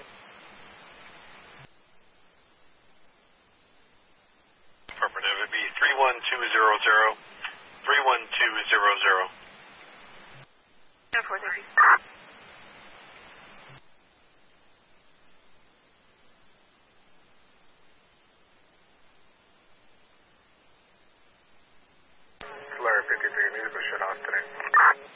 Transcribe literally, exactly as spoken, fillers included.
Affirmative. It'd be three one two zero zero. three one two zero zero. four thirty.